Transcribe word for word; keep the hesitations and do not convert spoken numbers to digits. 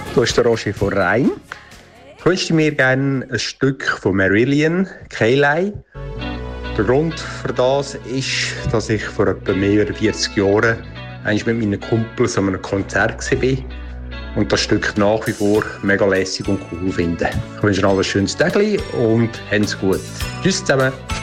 Du bist der Roger von Rhein. Ich wünschte mir gerne ein Stück von Marillion, Keilei. Der Grund für das ist, dass ich vor etwa mehr als vierzig Jahren einmal mit meinen Kumpels an einem Konzert war und das Stück nach wie vor mega lässig und cool finde. Ich wünsche euch ein schönes Tag und habt's gut. Tschüss zusammen.